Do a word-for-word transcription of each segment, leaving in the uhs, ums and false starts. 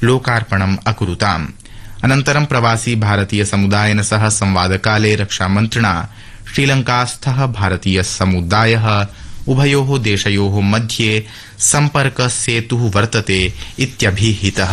लोकार्पणम् अकुरुताम्। अनन्तरं प्रवासी भारतीय समुदायेन सह संवादकाले रक्षामन्त्रिणा श्रीलंकास्थः भारतीय समुदायः उभयोः देशयोः मध्ये सम्पर्क सेतुः वर्तते इत्यभिहितः।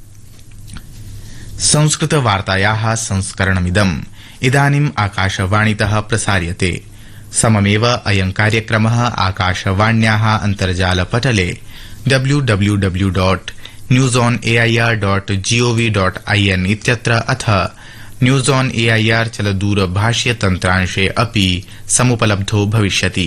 संस्कृत वार्तायाः संस्करणमिदम् इदानीम् आकाशवाणीतः प्रसार्यते। सममेव अयं कार्यक्रमः आकाशवाण्याः अन्तर्जालपटले W W W dot news on AIR dot gov dot IN इत्यत्र अथ न्यूज ऑन एआईआर चलदूरभाष्य तन्त्रांशे अपि समुपलब्धो भविष्यति।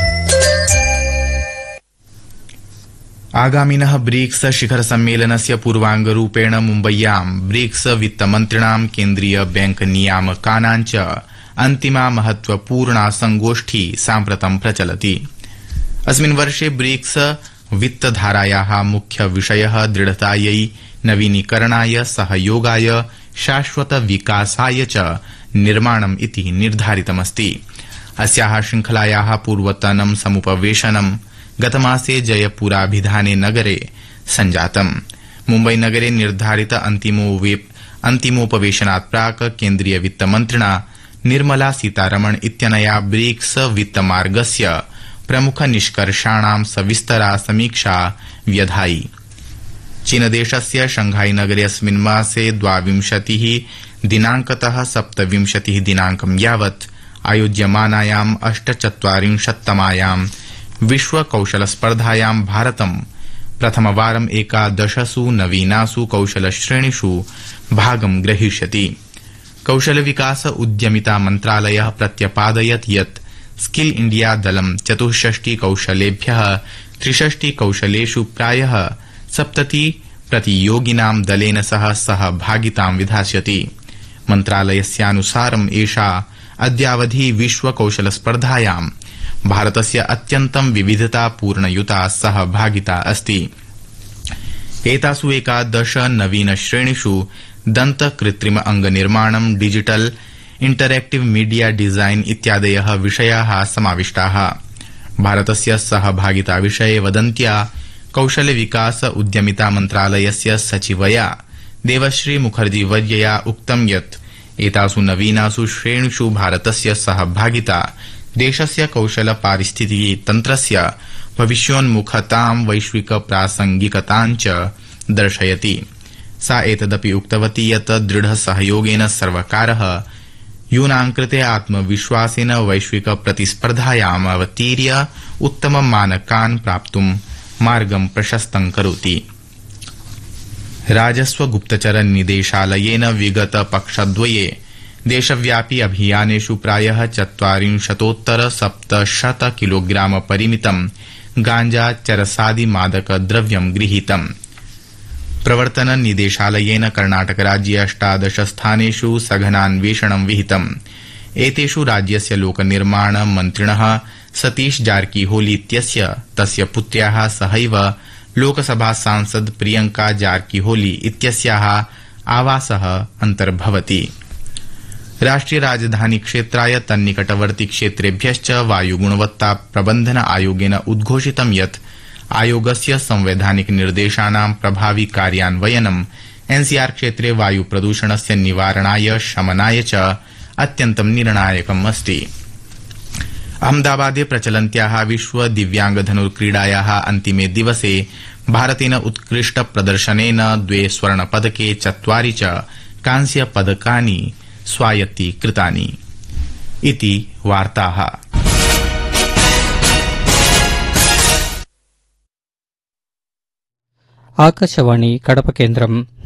आगामिनः ब्रिक्स शिखर सम्मेलनस्य पूर्वाङ्गरूपेण मुम्बय्यां ब्रिक्स वित्तमन्त्रिणां केन्द्रीय बैंक नियामकानां च अन्तिमा महत्वपूर्णा संगोष्ठी साम्प्रतं प्रचलति। अस्मिन् वर्षे ब्रिक्स वित्तधारायाः मुख्य विषयः दृढतायै, नवीनीकरणाय, सहयोगाय, शाश्वत विकासाय च निर्माणम् इति निर्धारितमस्ति। अस्याः शृङ्खलायाः पूर्वतनं समुपवेशनं गतमासे जयपुराभिधाने नगरे सञ्जातम्। मुम्बई नगरे निर्धारित अन्तिमोपवेशनात् प्राक् केन्द्रीय वित्तमन्त्रिणा निर्मला सीतारमण इत्यनया ब्रिक्स वित्तमार्गस्य प्रमुख निष्कर्षाणां सविस्तरा समीक्षा व्यधायि। चीनदेशस्य शंघाई नगरे अस्मिन् मासे द्वाविंशतिः दिनांकतः सप्तविंशतिः दिनांकं यावत् आयोज्यमानायाम् अष्टचत्वारिंशत्तमायां विश्व कौशल स्पर्धायां भारतं प्रथमवारम् एकादशसु नवीनासु कौशल श्रेणीषु भागं ग्रहीष्यति। कौशल विकास उद्यमिता मन्त्रालयः प्रत्यपादयत् यत् स्किल इंडिया दलं चतुष्षष्टि कौशलेभ्यः त्रिषष्टि कौशलेषु प्रायः सप्तति प्रतियोगिनां दलेन सह सहभागितां विधास्यति। मन्त्रालयस्यानुसारम् एषा अद्यावधि विश्व कौशल स्पर्धायां भारतस्य अत्यन्तं विविधतापूर्णयुता सहभागिता अस्ति। एतासु एकादश नवीन श्रेणीषु दन्त कृत्रिम अंग निर्माणं, डिजिटल इंटरैक्टिव मीडिया डिजाइन इत्यादयः विषयाः समाविष्टाः। भारतस्य सहभागिता विषये वदन्त्या कौशल विकास उद्यमिता मन्त्रालयस्य सचिवया देवश्री मुखर्जी वर्यया उक्तं यत् एतासु नवीनासु श्रेणीषु भारतस्य सहभागिता देशस्य कौशल पारिस्थितिकी तन्त्रस्य भविष्योन्मुखतां, वैश्विक प्रासंगिकतां च दर्शयति। सा एतदपि उक्तवती यत् दृढ सहयोगेन सर्वकारः यूनां कृते आत्मविश्वासेन वैश्विक प्रतिस्पर्धायाम् अवतीर्य उत्तम मानकान् प्राप्तुं मार्गं प्रशस्तं करोति। राजस्व गुप्तचर निदेशालयेन विगत पक्षद्वये देशव्यापी अभियानेषु प्रायः चत्वारिंशतोत्तर सप्तशत किलोग्राम परिमितं गांजा चरसादि मादक द्रव्यं गृहीतम्। प्रवर्तन निदेशालयेन कर्णाटक राज्ये अष्टादश स्थानेषु सघनान्वेषणं विहितम्। एतेषु राज्यस्य लोकनिर्माण मन्त्रिणः सतीश जारकीहोली इत्यस्य तस्य पुत्र्याः सहैव लोकसभा सांसद प्रियंका जारकीहोली इत्यस्याः आवासः अन्तर्भवति। राष्ट्रिय राजधानी क्षेत्राय तन्निकटवर्ती क्षेत्रेभ्यश्च वायुगुणवत्ता प्रबन्धन आयोगेन उद्घोषितं यत् आयोगस्य संवैधानिक निर्देशानां प्रभावी कार्यान्वयनं एनसीआर क्षेत्रे वायु प्रदूषणस्य निवारणाय शमनाय च अत्यन्तं निर्णायकम् अस्ति। अहमदाबादे प्रचलन्त्याः विश्व दिव्यांगधनुर्क्रीडायाः अन्तिमे दिवसे भारतेन उत्कृष्ट प्रदर्शनेन द्वे स्वर्णपदके चत्वारि च कांस्यपदकानि स्वायत्तीकृतानि। इति वार्ताः। ఆకాశవాణి కడప కేంద్రం